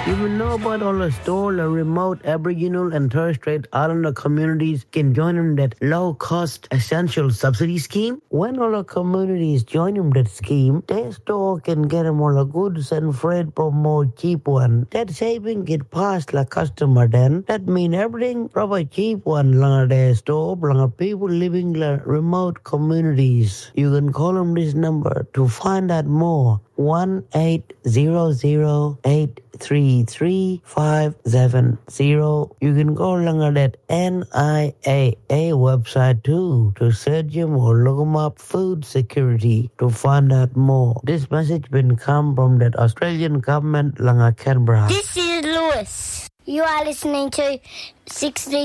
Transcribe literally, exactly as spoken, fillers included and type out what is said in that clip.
You will know about all the store, the remote Aboriginal and Torres Strait Islander communities can join in that low-cost essential subsidy scheme. When all the communities join in that scheme, their store can get them all the goods and freight for more cheap one. That saving get past the customer then. That mean everything proper cheap one long their store, long people living in the remote communities. You can call them this number to find out more. one eight hundred eight three three five seven zero. You can go along at that N I A A website too to search them or look them up food security to find out more. This message been come from that Australian government langa Canberra. This is Lewis. You are listening to sixty